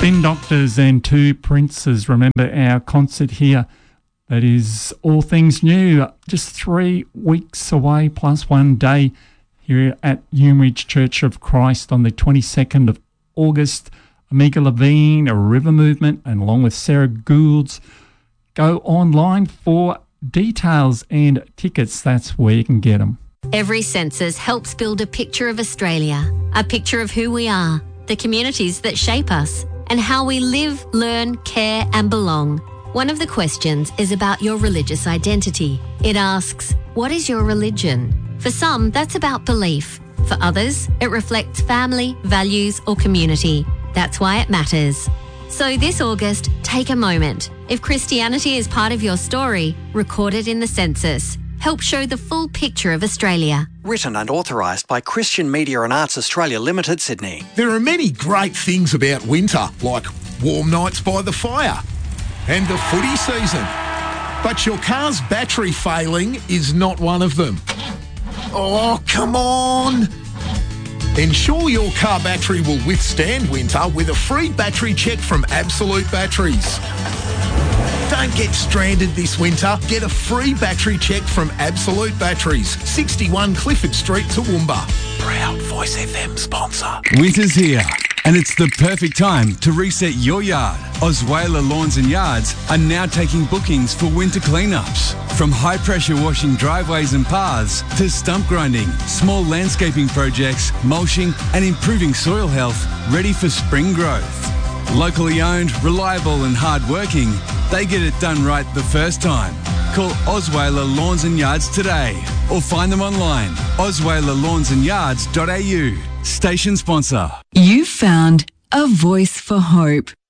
Spin Doctors and Two Princes. Remember our concert here that is All Things New, just 3 weeks away plus 1 day here at Newridge Church of Christ on the 22nd of August. Amiga Levine, a River Movement, and along with Sarah Goulds. Go online for details and tickets. That's where you can get them. Every census helps build a picture of Australia, a picture of who we are, the communities that shape us, and how we live, learn, care and belong. One of the questions is about your religious identity. It asks, what is your religion? For some, that's about belief. For others, it reflects family, values or community. That's why it matters. So this August, take a moment. If Christianity is part of your story, record it in the census. Help show the full picture of Australia. Written and authorised by Christian Media and Arts Australia Limited, Sydney. There are many great things about winter, like warm nights by the fire and the footy season. But your car's battery failing is not one of them. Oh, come on! Ensure your car battery will withstand winter with a free battery check from Absolute Batteries. Don't get stranded this winter. Get a free battery check from Absolute Batteries, 61 Clifford Street, Toowoomba. Proud Voice FM sponsor. Winter's here, and it's the perfect time to reset your yard. Osweiler Lawns and Yards are now taking bookings for winter cleanups. From high-pressure washing driveways and paths to stump grinding, small landscaping projects, mulching and improving soil health, ready for spring growth. Locally owned, reliable and hard-working, they get it done right the first time. Call Osweiler Lawns and Yards today or find them online, osweilerlawnsandYards.au. Station sponsor. You found a voice for hope.